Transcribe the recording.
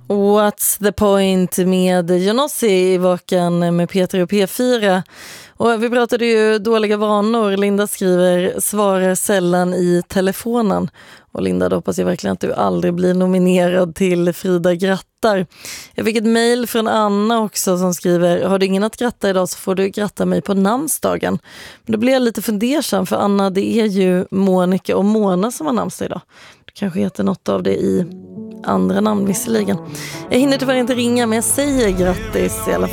What's the point med Johnossi i Vaken med Peter och P4. Och vi pratade ju dåliga vanor. Linda skriver, svarar sällan i telefonen. Och Linda, då hoppas jag verkligen att du aldrig blir nominerad till Frida grattar. Jag fick ett mejl från Anna också som skriver, har du ingen att gratta idag så får du gratta mig på namnsdagen. Men då blir jag lite fundersam för Anna, det är ju Monica och Mona som har namnsdag idag. Du kanske heter något av det i andra namn visserligen. Jag hinner tyvärr inte ringa men jag säger grattis i alla fall.